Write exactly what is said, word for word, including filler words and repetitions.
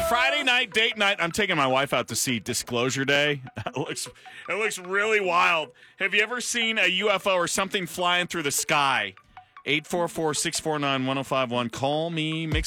Friday night date night. I'm taking my wife out to see Disclosure Day. It looks, it looks really wild. Have you ever seen a U F O or something flying through the sky? eight four four, six four nine, one oh five one. Call me, Mix